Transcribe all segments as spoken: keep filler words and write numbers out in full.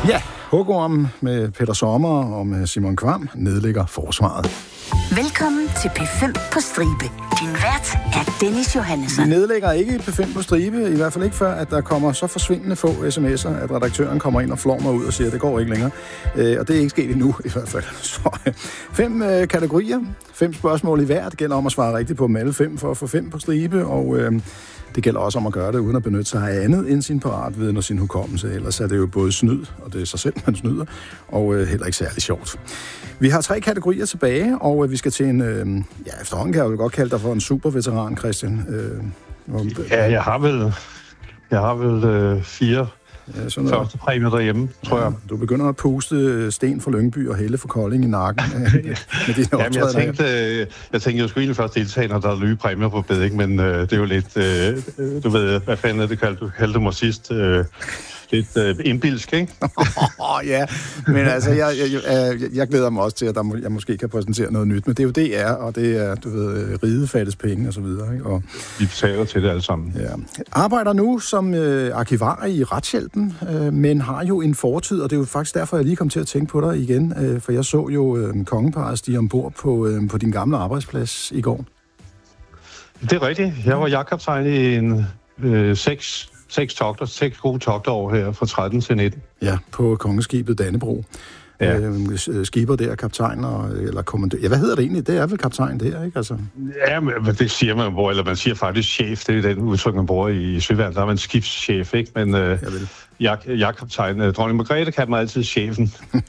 Ja, hugorm med Peter Sommer og med Simon Kvam nedlægger forsvaret. Velkommen til P fem på stribe. Din vært er Dennis Johannesson. Vi nedlægger ikke P fem på stribe, i hvert fald ikke før, at der kommer så forsvindende få sms'er, at redaktøren kommer ind og flår mig ud og siger, at det går ikke længere. Øh, og det er ikke sket endnu, i hvert fald. Så, øh, fem øh, kategorier, fem spørgsmål i hver. Det gælder om at svare rigtigt på dem alle fem for at få fem på stribe, og øh, det gælder også om at gøre det uden at benytte sig af andet end sin paratviden og sin hukommelse. Ellers er det jo både snyd, og det er sig selv, man snyder, og øh, heller ikke særlig sjovt. Vi har tre kategorier tilbage, og øh, vi skal til en, øh, ja, efterhånden kan jeg jo godt kalde dig for en superveteran, Christian. Øh, om, ja, jeg har vel, jeg har vel øh, fire ja, første præmier derhjemme, tror ja, jeg. Du begynder at puste Sten fra Lyngby og Helle fra Kolding i nakken med, med dine Jamen, jeg tænkte, øh, jeg tænkte, jeg skulle egentlig først deltage, når der er nye præmier på beding, men øh, det er jo lidt, øh, du ved, hvad fanden er det kaldte, du kaldte mig sidst? Øh, lidt øh, indbilsk, ikke? Ja, men altså, jeg, jeg, jeg, jeg glæder mig også til, at der må, jeg måske kan præsentere noget nyt, men det er jo D R, og det er, du ved, ride fattes penge og så videre, ikke? Og, vi betaler til det alle sammen. Ja. Arbejder nu som øh, arkivar i Retshjælpen, øh, men har jo en fortid, og det er jo faktisk derfor, jeg lige kom til at tænke på dig igen, øh, for jeg så jo øh, kongeparret stige ombord på, øh, på din gamle arbejdsplads i går. Det er rigtigt. Jeg var jagtkaptajn i en øh, seks Seks togter, seks gode togter over her fra tretten til nitten. Ja, på kongeskibet Dannebro. Ja. Øh, skipper der, kaptajn og, eller kommandør. Ja, hvad hedder det egentlig? Det er vel kaptajn der, ikke? Altså. Ja, men det siger man jo, eller man siger faktisk chef. Det er den udtryk, man bruger i Søværnet. Der er man skibschef, ikke? Men øh, jeg, jeg er kaptajn. Dronning Margrethe kan man altid chefen.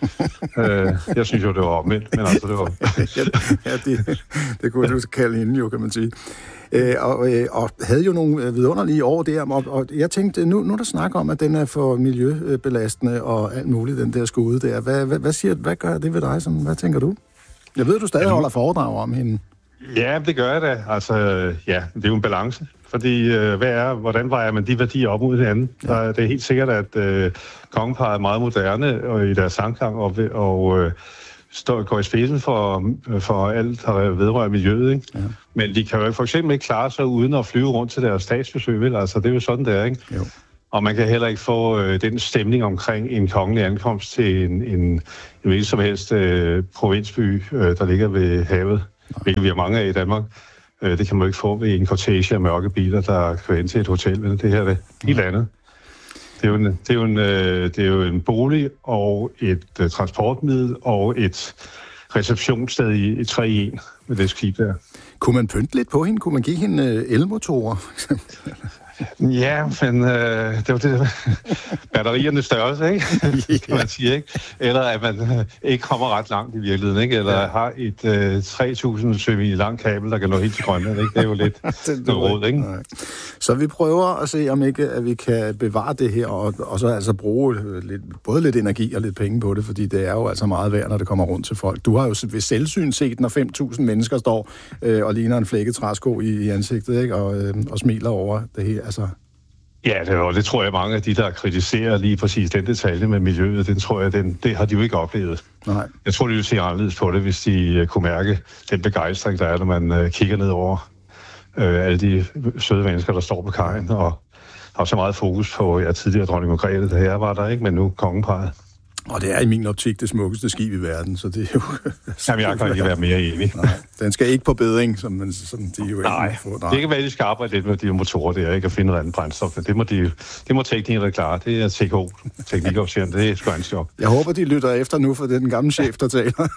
øh, jeg synes jo, det var omvendt, men altså, det var... ja, det, det kunne du kalde hende jo, kan man sige. Øh, og, øh, og havde jo nogle vidunderlige år der, og, og jeg tænkte, nu, nu er der snak om, at den er for miljøbelastende og alt muligt, den der skude der. Hvad, hvad, hvad, siger, hvad gør det ved dig? Sådan? Hvad tænker du? Jeg ved, du stadig holder foredrag om hende. Ja, det gør jeg da. Altså, ja, det er jo en balance. Fordi, øh, hvad er, hvordan vejer man de værdier op mod hinanden? Ja. Der, det er helt sikkert, at øh, kongeparret er meget moderne og i deres sangklang, og, og øh, står, går i spidsen for, for alt, der vedrører miljøet, ikke? Ja. Men de kan jo for eksempel ikke klare sig uden at flyve rundt til deres statsbesøg, vel? Altså, det er jo sådan, det er, ikke? Jo. Og man kan heller ikke få øh, den stemning omkring en kongelig ankomst til en, en, en hvilken som helst øh, provinsby, øh, der ligger ved havet, hvilket vi har mange af i Danmark. Øh, det kan man jo ikke få ved en cortege af mørke biler, der kører ind til et hotel, men det her er det helt andet. Det er jo en, det er jo en, det er jo en bolig og et uh, transportmiddel og et receptionssted i, i tre i en med det skib der. Kunne man pynte lidt på hende? Kunne man give hende uh, elmotorer? Ja, men øh, det var det batteriernes størrelse, ikke? Kan man sige, ikke? Eller at man øh, ikke kommer ret langt i virkeligheden, ikke? Eller ja. Har et øh, tre tusind sømil langt kabel, der kan nå helt til Grønland, ikke? Det er jo lidt noget råd, ikke? Nej. Så vi prøver at se, om ikke at vi kan bevare det her, og, og så altså bruge lidt, både lidt energi og lidt penge på det, fordi det er jo altså meget værd, når det kommer rundt til folk. Du har jo ved selvsyn set, når fem tusind mennesker står øh, og ligner en flækket træsko i, i ansigtet, ikke? Og, øh, og smiler over det her. Altså. Ja, det, og det tror jeg mange af de, der kritiserer lige præcis den detalje med miljøet, den tror jeg, den, det har de jo ikke oplevet. Nej. Jeg tror, de ville se anderledes på det, hvis de uh, kunne mærke den begejstring, der er, når man uh, kigger ned over uh, alle de søde mennesker, der står på kajen, og har så meget fokus på, ja, tidligere dronning Margrethe, der her var der, ikke, men nu kongeparret. Og det er i min optik det smukkeste skib i verden, så det er jo... Jamen, jeg kan ikke være mere enig. Nej, den skal ikke på bedring, som, man, som de jo Nej, ikke får. Nej, det kan være, at de skal arbejde lidt med de motorer der, ikke, og finde noget andet brændstof. Det må, de, det må teknikere klare. Det er T K O, teknikofficeren. Det er sgu hans job. Jeg håber, de lytter efter nu, for det er den gamle chef, der taler.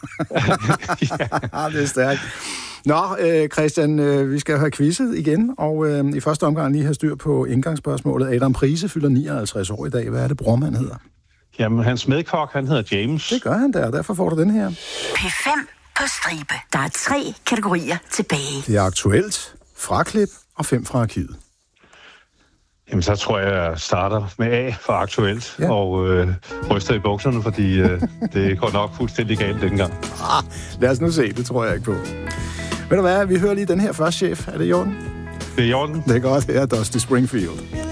Ja, det er stærkt. Nå, øh, Christian, øh, vi skal have quizzet igen, og øh, i første omgang lige have styr på indgangsspørgsmålet. Adam Prise fylder nioghalvtreds år i dag. Hvad er det, brormand hedder? Jamen, hans medkok, han hedder James. Det gør han der, og derfor får du den her. P fem på stribe. Der er tre kategorier tilbage. Det er aktuelt, fraklip og fem fra arkivet. Jamen, så tror jeg, jeg starter med A for aktuelt, ja. Og øh, ryster i bukserne, fordi øh, det går nok fuldstændig galt dengang. Ah, lad os nu se, det tror jeg ikke på. Ved du hvad, vi hører lige den her først, chef. Er det i orden? Det er i orden. Det er godt, det er Dusty Springfield.